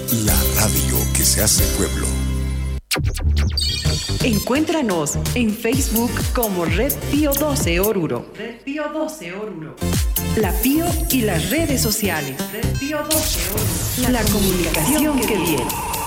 La radio que se hace pueblo. Encuéntranos en Facebook como Red Pío 12 Oruro. Red Pío 12 Oruro. La Pío y las redes sociales. Red Pío 12 Oruro. La comunicación que viene.